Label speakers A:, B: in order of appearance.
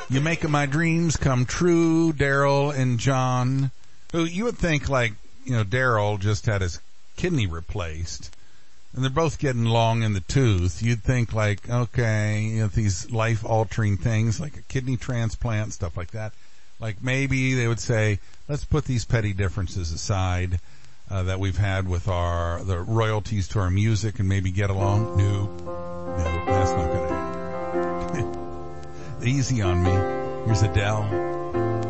A: You making my dreams come true, Daryl and John. Who you would think, like, Daryl just had his kidney replaced, and they're both getting long in the tooth. You'd think, like, okay, these life-altering things, like a kidney transplant, stuff like that. Like, maybe they would say, let's put these petty differences aside that we've had with the royalties to our music and maybe get along. No, that's not going to happen. Easy on me. Here's Adele.